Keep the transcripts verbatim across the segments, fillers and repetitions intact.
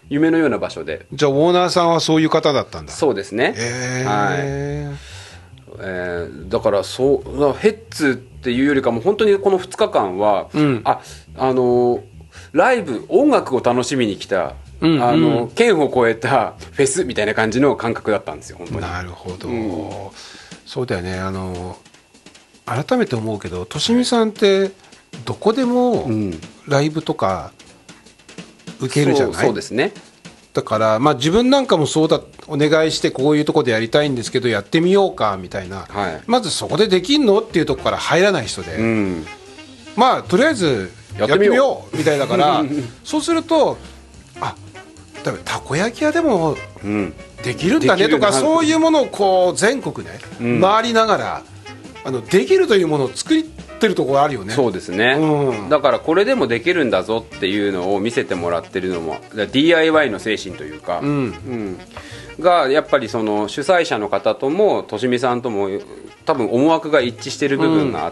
夢のような場所で。 じゃあオーナーさんはそういう方だったんだ。 そうですね、 へー、 はい、えー、だからそうヘッツっていうよりかも本当にこのふつかかんは、うん、ああのライブ音楽を楽しみに来た、うんうん、あの県を越えたフェスみたいな感じの感覚だったんですよ本当に。 なるほど、うん、そうだよね。あの改めて思うけど、としみさんってどこでもライブとか受けるじゃない、うん、 そう、そうですね。 だから、まあ、自分なんかもそうだ、お願いしてこういうところでやりたいんですけどやってみようかみたいな、はい、まずそこでできんのっていうところから入らない人で、うん、まあとりあえずやってみようみたいだからそうすると、あ、だからたこ焼き屋でもできるんだねとか、うん、そういうものをこう全国で、ね、回りながら、あのできるというものを作ってるところあるよね。 そうですね、うん、だからこれでもできるんだぞっていうのを見せてもらってるのも ディーアイワイ の精神というか、うんうんがやっぱりその主催者の方ともとしみさんとも多分思惑が一致してる部分があって、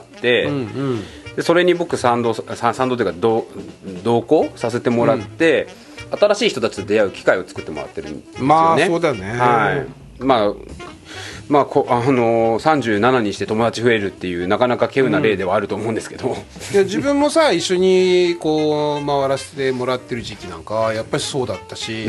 うんうんうん、でそれに僕賛同賛同というか同同行させてもらって、うん、新しい人たちと出会う機会を作ってもらってるんですよね。 まあそうだね、 はい、まあまあこあのー、さんじゅうななにして友達増えるっていうなかなか稀有な例ではあると思うんですけど、うん、いや自分もさ一緒にこう回らせてもらってる時期なんかはやっぱりそうだったし、うん、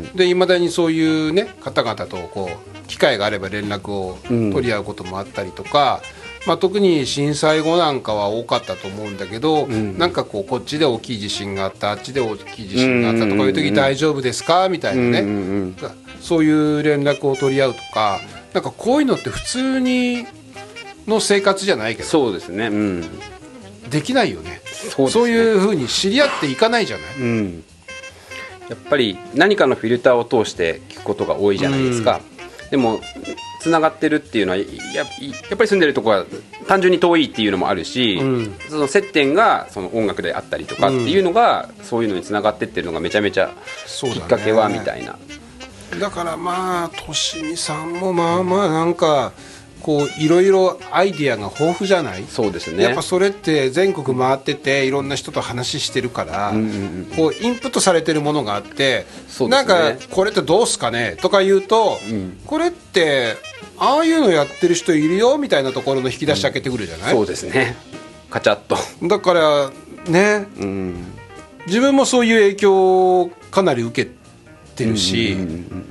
で未だにそういう、ね、方々とこう機会があれば連絡を取り合うこともあったりとか、うん、まあ、特に震災後なんかは多かったと思うんだけど、うん、なんかこうこっちで大きい地震があった、あっちで大きい地震があったとかいう時大丈夫ですかみたいなね、うんうんうん、そういう連絡を取り合うとか、なんかこういうのって普通にの生活じゃないけど、 そうですね、うん、 できないよね。そうですね、そういう風に知り合っていかないじゃない、うん、 やっぱり何かのフィルターを通して聞くことが多いじゃないですか、うん、でもつながってるっていうのは や, やっぱり住んでるところは単純に遠いっていうのもあるし、うん、その接点がその音楽であったりとかっていうのが、うん、そういうのにつながってってるのがめちゃめちゃきっかけはみたいな。 だからまあとしみさんもまあまあなんかこういろいろアイディアが豊富じゃない。 そうですね。 やっぱそれって全国回ってていろんな人と話してるから、うんうんうん、こうインプットされてるものがあって、そうですね、なんかこれってどうすかねとか言うと、うん、これってああいうのやってる人いるよみたいなところの引き出し開けてくるじゃない、 うん、そうですね、カチャッと。 だからね、うん、自分もそういう影響をかなり受けててるし、うんうんうんうん、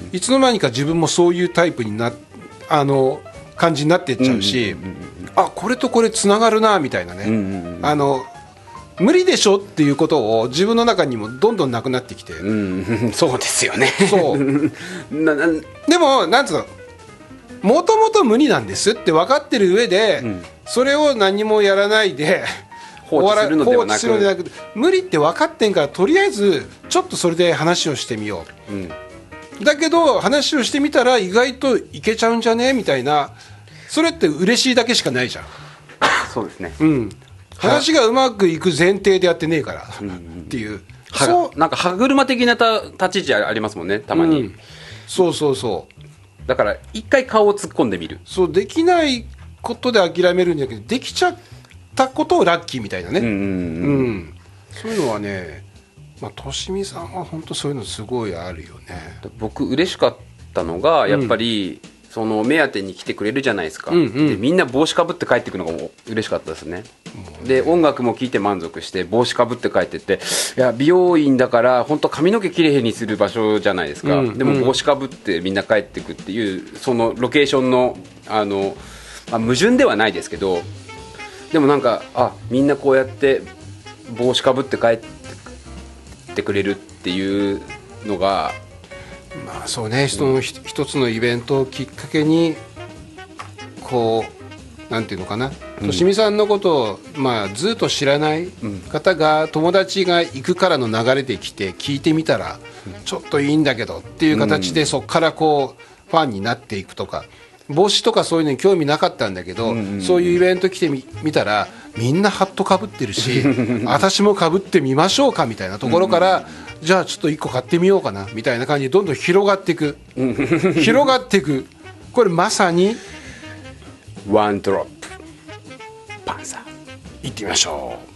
いつの間にか自分もそういうタイプになあの感じになっていっちゃうし、うんうんうんうん、あ、これとこれつながるなみたいなね、うんうんうん、あの無理でしょっていうことを自分の中にもどんどんなくなってきて、うん、そうですよね。 そうななでもなんつうの、もともと無理なんですって分かってる上で、うん、それを何もやらないで放置するのではなく、 放置するのではなく、無理って分かってんからとりあえずちょっとそれで話をしてみよう、うん、だけど話をしてみたら意外といけちゃうんじゃねみたいな、それって嬉しいだけしかないじゃん。 そうですね、 うん、話がうまくいく前提でやってねえから、うん、っていう、 そうなんか歯車的なた立ち位置ありますもんね、たまに、うん、 そうそうそう、 だから一回顔を突っ込んでみる。 そう、できないことで諦めるんじゃなくて、できちゃったことをラッキーみたいなね、うんうんうんうん、そういうのはね、まあ、としみさんは本当そういうのすごいあるよね。 僕嬉しかったのがやっぱり、うん、その目当てに来てくれるじゃないですか、うんうん、でみんな帽子かぶって帰ってくるのが嬉しかったですね。で音楽も聴いて満足して帽子かぶって帰ってって、いや美容院だから本当髪の毛きれいにする場所じゃないですか、うんうん、でも帽子かぶってみんな帰ってくっていうそのロケーションのあの、まあ、矛盾ではないですけど、でもなんかあみんなこうやって帽子かぶって帰ってくれるっていうのが、 まあそうね、人の一つのイベントをきっかけにこうなんていうのかな、としみさんのことを、まあ、ずっと知らない方が友達が行くからの流れで来て聞いてみたらちょっといいんだけどっていう形でそこからこうファンになっていくとか、帽子とかそういうのに興味なかったんだけど、うんうん、そういうイベント来て み, 見たらみんなハットかぶってるし私もかぶってみましょうかみたいなところから、うんうん、じゃあちょっといっこ買ってみようかなみたいな感じでどんどん広がっていく広がっていく、これまさにワンドロップパンサー。 いってみましょう。